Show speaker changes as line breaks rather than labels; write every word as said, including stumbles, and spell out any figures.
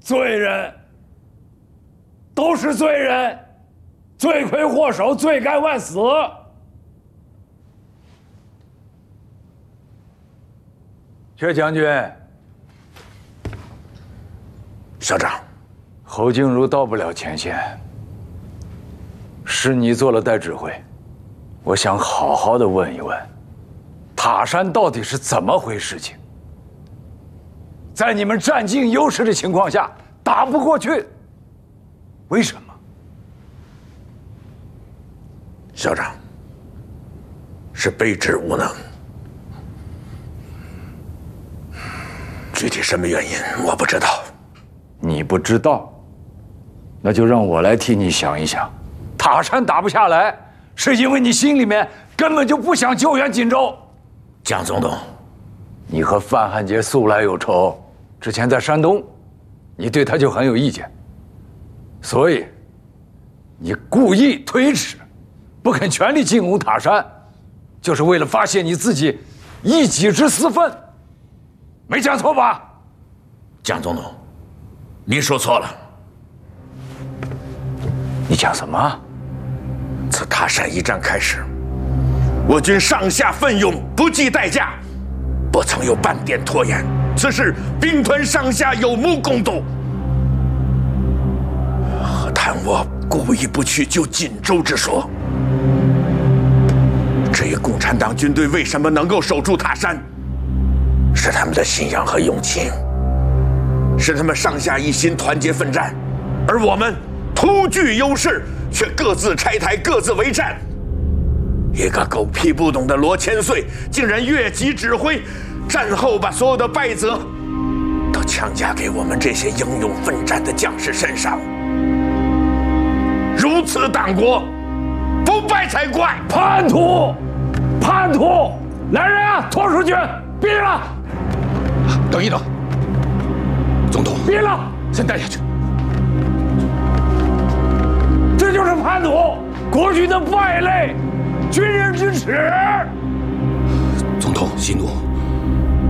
罪人都是罪人，罪魁祸首，罪该万死。薛将军，
校长，
侯静茹到不了前线，是你做了代指挥。我想好好的问一问，塔山到底是怎么回事情？在你们占尽优势的情况下打不过去，为什么？
校长，是卑职无能，具体什么原因我不知道。
你不知道，那就让我来替你想一想。塔山打不下来，是因为你心里面根本就不想救援锦州。
蒋总统，
你和范汉杰素来有仇，之前在山东，你对他就很有意见，所以你故意推迟，不肯全力进攻塔山，就是为了发泄你自己一己之私愤，没讲错吧？
蒋总统，您说错了。
你讲什么？
自塔山一战开始，我军上下奋勇，不计代价，不曾有半点拖延。此事兵团上下有目共睹。何谈我故意不去救锦州之说？至于共产党军队为什么能够守住塔山，是他们的信仰和勇气，是他们上下一心团结奋战，而我们突具优势，却各自拆台，各自为战。一个狗屁不懂的罗千岁，竟然越级指挥，战后把所有的败责都强加给我们这些英勇奋战的将士身上。如此党国，不败才怪！
叛徒，叛徒！来人啊，拖出去，毙了！
等一等，总统，
毙了，
先带下去。
这就是叛徒，国军的败类，军人之耻。
总统息怒。